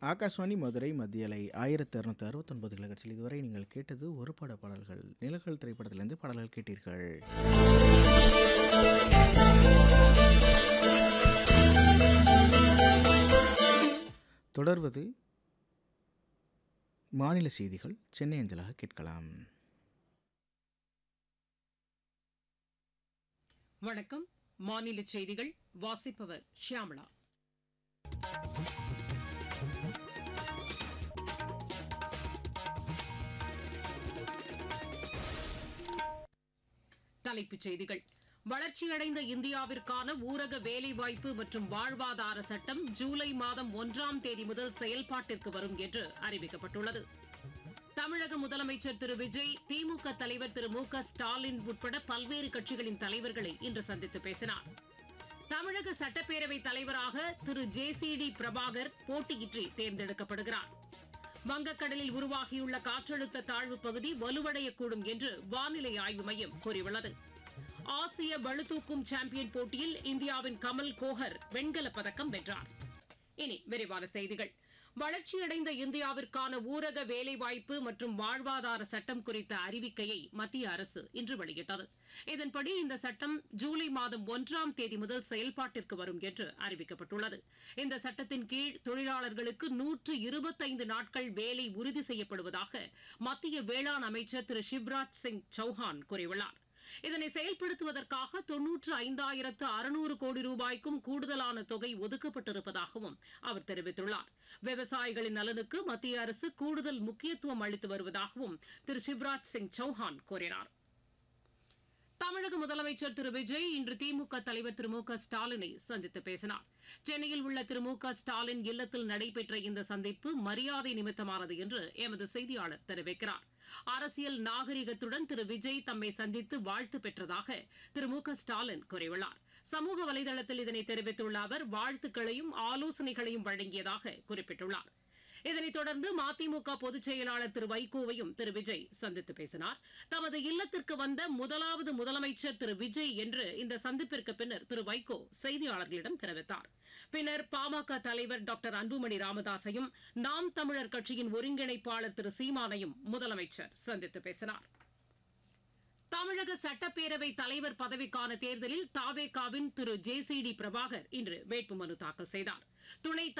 ஆகாஷ்வாணி மதுரை மத்திய அலை 1669 கிலோஹெர்ட்ஸில் இதுவரை நீங்கள் கேட்டது ஒரு பட பாடல்கள். நிழல்கள் திரைப்படத்திலிருந்து பாடல்கள் கேட்டீர்கள். தொடர்வது மாநில செய்திகள். சென்னை அஞ்சலாக கேட்கலாம். வணக்கம். மாநில செய்திகள் வாசிப்பவர் ஷியாமளா. தலைப்புச் செய்திகள். வளர்ச்சியடைந்த இந்தியாவிற்கான ஊரக வேலைவாய்ப்பு மற்றும் வாழ்வாதார சட்டம் ஜூலை மாதம் 1ஆம் தேதி முதல் செயல்பாட்டிற்கு வரும் என்று அறிவிக்கப்பட்டுள்ளது. தமிழக முதலமைச்சர் திரு விஜய், திமுக தலைவர் திரு மு.க. ஸ்டாலின் உட்பட பல்வேறு கட்சிகளின் தலைவர்களை இன்று சந்தித்து பேசினார். தமிழக சட்டப்பேரவைத் தலைவராக திரு ஜே.சி.டி. பிரபாகர் போட்டியின்றி தேர்ந்தெடுக்கப்படுகிறார். வங்கக்கடலில் உருவாகியுள்ள காற்றழுத்த தாழ்வு பகுதி வலுவடையக்கூடும் என்று வானிலை ஆய்வு மையம் கூறியுள்ளது. ஆசிய பளுதூக்கும் சாம்பியன் போட்டியில் இந்தியாவின் கமல் கோஹர் வெண்கலப் பதக்கம் வென்றார். இனி விரிவான செய்திகள். வளர்ச்சியடைந்த இந்தியாவிற்கான ஊரக வேலைவாய்ப்பு மற்றும் வாழ்வாதார சட்டம் குறித்த அறிவிக்கையை மத்திய அரசு இன்று வெளியிட்டது. இதன்படி இந்த சட்டம் ஜூலை மாதம் 1ஆம் தேதி முதல் செயல்பாட்டிற்கு வரும் என்று அறிவிக்கப்பட்டுள்ளது. இந்த சட்டத்தின் கீழ் தொழிலாளர்களுக்கு 125 நாட்கள் வேலை உறுதி செய்யப்படுவதாக மத்திய வேளாண் அமைச்சர் திரு சிவராஜ் சிங் சௌஹான் கூறியுள்ளார். இதனை செயல்படுத்துவதற்காக 95,600 கோடி ரூபாய்க்கும் கூடுதலான தொகை ஒதுக்கப்பட்டிருப்பதாகவும் அவர் தெரிவித்துள்ளார். விவசாயிகளின் நலனுக்கு மத்திய அரசு கூடுதல் முக்கியத்துவம் அளித்து வருவதாகவும் திரு சிவராஜ் சிங் சௌஹான் கூறினார். தமிழக முதலமைச்சர் திரு விஜய் இன்று திமுக தலைவர் திரு மு.க. ஸ்டாலினை சந்தித்து பேசினார். சென்னையில் உள்ள திரு மு.க. ஸ்டாலின் இல்லத்தில் நடைபெற்ற இந்த சந்திப்பு மரியாதை நிமித்தமானது என்று எமது செய்தியாளர் தெரிவிக்கிறார். அரசியல் நாகரிகத்துடன் திரு விஜய் தம்மை சந்தித்து வாழ்த்து பெற்றதாக திரு மு.க. ஸ்டாலின் கூறியுள்ளார். சமூக வலைதளத்தில் இதனை தெரிவித்துள்ள அவர் வாழ்த்துக்களையும் ஆலோசனைகளையும் வழங்கியதாக குறிப்பிட்டுள்ளார். இதனைத் தொடர்ந்து மதிமுக பொதுச் செயலாளர் திரு வைகோவையும் திரு விஜய் சந்தித்து பேசினார். தமது இல்லத்திற்கு வந்த முதலாவது முதலமைச்சர் திரு விஜய் என்று இந்த சந்திப்பிற்கு பின்னர் திரு வைகோ செய்தியாளர்களிடம் தெரிவித்தார். பின்னர் பாமக தலைவர் டாக்டர் அன்புமணி ராமதாசையும் நாம் தமிழர் கட்சியின் ஒருங்கிணைப்பாளர் திரு சீமானையும் முதலமைச்சர் சந்தித்து பேசினார். தமிழக சட்டப்பேரவை தலைவர் பதவிக்கான தேர்தலில் தவேகாவின் திரு ஜே.சி.டி. பிரபாகர் இன்று வேட்புமனு தாக்கல் செய்தார். துணை